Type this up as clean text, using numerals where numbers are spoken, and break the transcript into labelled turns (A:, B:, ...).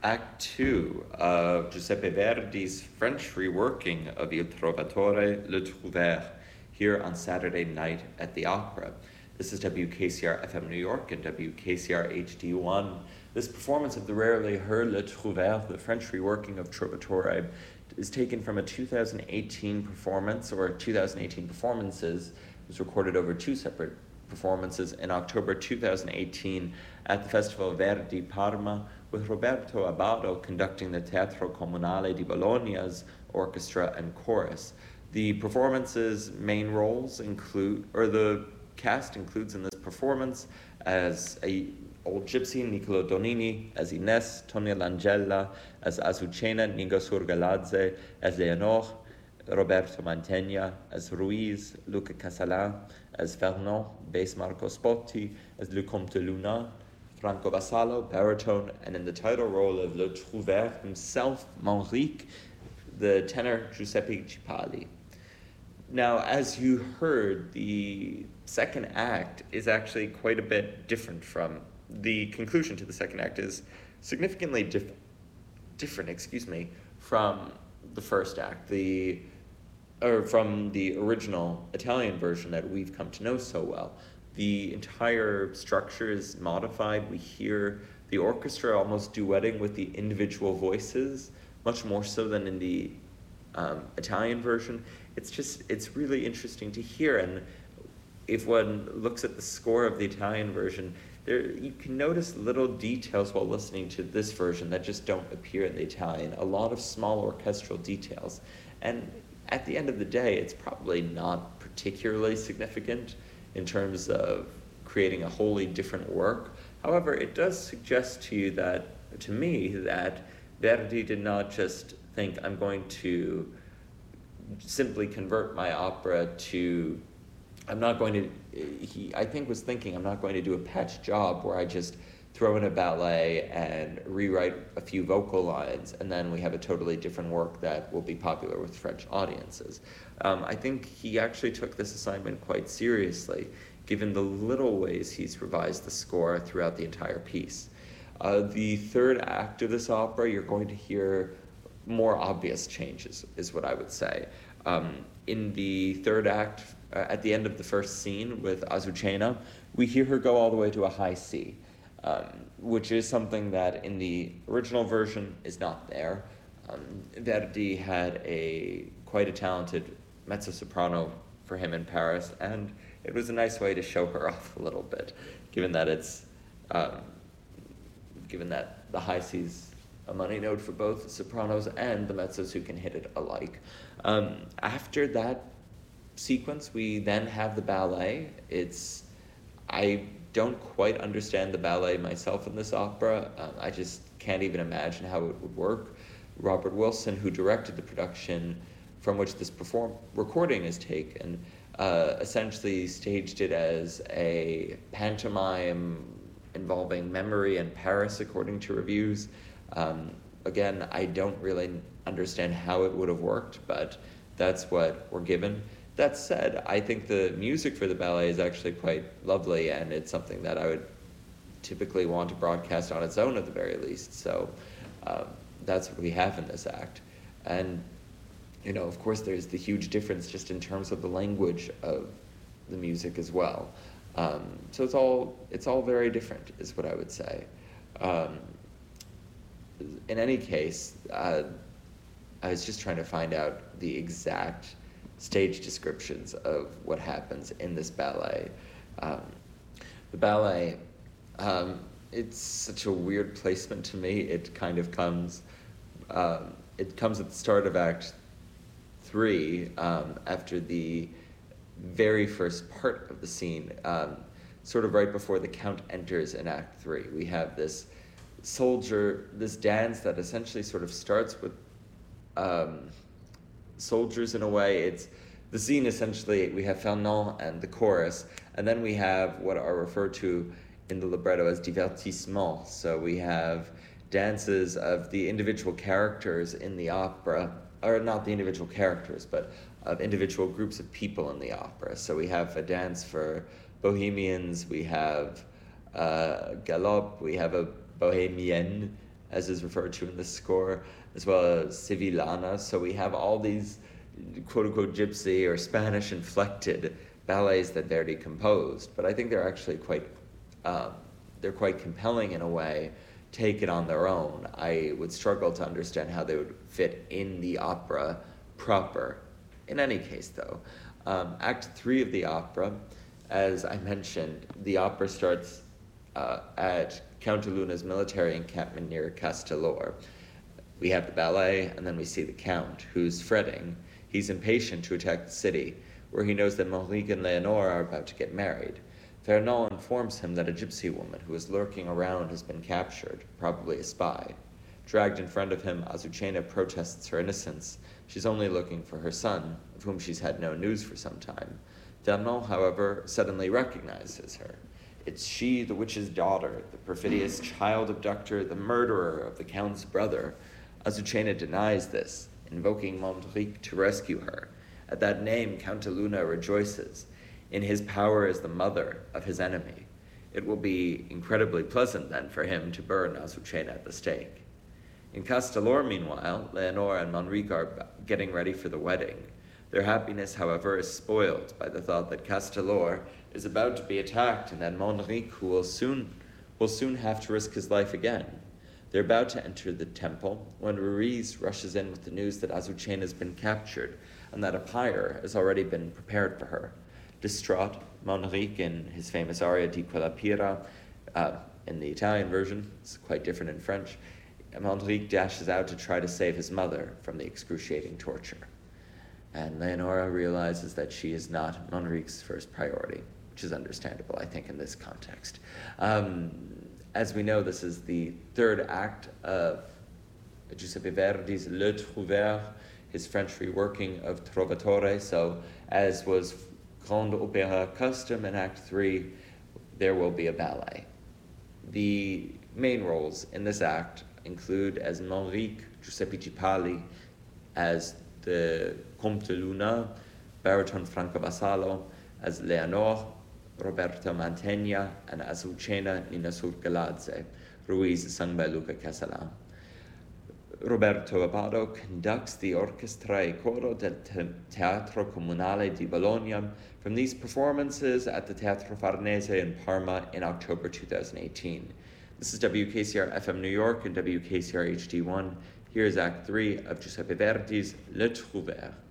A: Act 2 of Giuseppe Verdi's French reworking of Il Trovatore Le Trouvère here on Saturday night at the Opera. This is WKCR FM New York and WKCR HD1. This performance of the rarely heard Le Trouvère, the French reworking of Trovatore, is taken from a 2018 performance, or 2018 performances. It was recorded over two separate performances in October 2018 at the Festival Verdi Parma, with Roberto Abbado conducting the Teatro Comunale di Bologna's orchestra and chorus. The performance's main roles include, or the cast includes in this performance, as a old gypsy, Niccolo Donini, as Ines, Tonia Langella, as Azucena, Nigo Surgaladze, as Leonor, Roberto Mantegna, as Ruiz, Luca Casalan, as Fernand, bass Marco Spotti, as Le Comte Luna, Franco Vassallo, baritone, and in the title role of Le Trouvère himself, Manrique, the tenor Giuseppe Cipali. Now, as you heard, the second act is actually quite a bit different from the conclusion to the second act is significantly different from the first act, from the original Italian version that we've come to know so well. The entire structure is modified. We hear the orchestra almost duetting with the individual voices, much more so than in the Italian version. It's really interesting to hear, and if one looks at the score of the Italian version, you can notice little details while listening to this version that just don't appear in the Italian, a lot of small orchestral details. And at the end of the day, it's probably not particularly significant in terms of creating a wholly different work. However, it does suggest to me that Verdi did not just think, I'm going to simply convert my opera to, I'm not going to do a patch job where I just throw in a ballet and rewrite a few vocal lines, and then we have a totally different work that will be popular with French audiences. I think he actually took this assignment quite seriously, given the little ways he's revised the score throughout the entire piece. The third act of this opera, you're going to hear more obvious changes, is what I would say. In the third act, at the end of the first scene with Azucena, we hear her go all the way to a high C, which is something that in the original version is not there. Verdi had quite a talented mezzo-soprano for him in Paris, and it was a nice way to show her off a little bit, given that the high C's a money note for both the sopranos and the mezzos who can hit it alike. After that sequence, we then have the ballet. I don't quite understand the ballet myself in this opera. I just can't even imagine how it would work. Robert Wilson, who directed the production from which this recording is taken, essentially staged it as a pantomime involving memory and Paris, according to reviews. Again, I don't really understand how it would have worked, but that's what we're given. That said, I think the music for the ballet is actually quite lovely, and it's something that I would typically want to broadcast on its own at the very least. So that's what we have in this act. And, of course, there's the huge difference just in terms of the language of the music as well. So it's all very different, is what I would say. In any case, I was just trying to find out the exact stage descriptions of what happens in this ballet. The ballet, it's such a weird placement to me. It kind of comes at the start of Act 3, after the very first part of the scene, sort of right before the Count enters in Act 3. We have this dance that essentially sort of starts with soldiers in a way. The scene essentially, we have Fernand and the chorus, and then we have what are referred to in the libretto as divertissement. So we have dances of the individual characters in the opera, or not the individual characters, but of individual groups of people in the opera. So we have a dance for bohemians, we have galop, we have a bohemienne, as is referred to in the score, as well as Sevillana. So we have all these quote-unquote gypsy or Spanish-inflected ballets that Verdi composed, but I think they're actually they're quite compelling in a way, taken on their own. I would struggle to understand how they would fit in the opera proper. In any case, though, Act 3 of the opera, as I mentioned, the opera starts at Count Luna's military encampment near Castellor. We have the ballet, and then we see the Count, who's fretting. He's impatient to attack the city, where he knows that Manrique and Leonore are about to get married. Fernand informs him that a gypsy woman who is lurking around has been captured, probably a spy. Dragged in front of him, Azucena protests her innocence. She's only looking for her son, of whom she's had no news for some time. Fernand, however, suddenly recognizes her. It's she, the witch's daughter, the perfidious child abductor, the murderer of the Count's brother. Azucena denies this, invoking Manrique to rescue her. At that name, Count Luna rejoices. In his power as the mother of his enemy. It will be incredibly pleasant then for him to burn Azucena at the stake. In Castellor, meanwhile, Leonore and Manrique are getting ready for the wedding. Their happiness, however, is spoiled by the thought that Castellor is about to be attacked and that Manrique will soon have to risk his life again. They're about to enter the temple when Ruiz rushes in with the news that Azucena has been captured and that a pyre has already been prepared for her. Distraught, Manrique, in his famous aria Di quella pira, in the Italian version, it's quite different in French, Manrique dashes out to try to save his mother from the excruciating torture. And Leonora realizes that she is not Manrique's first priority, which is understandable, I think, in this context. As we know, this is the third act of Giuseppe Verdi's Le Trouvère, his French reworking of Trovatore. So, as was Grande Opera custom in Act 3, there will be a ballet. The main roles in this act include as Manrique, Giuseppe Cipalli, as the Comte Luna, baritone Franco Vassallo, as Leonore, Roberto Mantegna, and Azucena Nina Surgaladze. Ruiz is sung by Luca Casalan. Roberto Abbado conducts the Orchestra e Coro del Teatro Comunale di Bologna from these performances at the Teatro Farnese in Parma in October 2018. This is WKCR FM New York and WKCR HD1. Here is Act 3 of Giuseppe Verdi's Le Trouvère.